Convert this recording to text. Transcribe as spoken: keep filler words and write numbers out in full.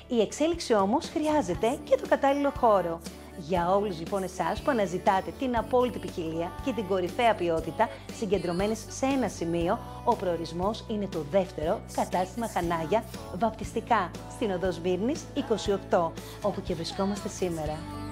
Η εξέλιξη όμως χρειάζεται και το κατάλληλο χώρο. Για όλους λοιπόν εσάς που αναζητάτε την απόλυτη ποικιλία και την κορυφαία ποιότητα συγκεντρωμένες σε ένα σημείο, ο προορισμός είναι το δεύτερο κατάστημα Χανάγια, βαπτιστικά στην οδό Σμύρνης είκοσι οκτώ, όπου και βρισκόμαστε σήμερα.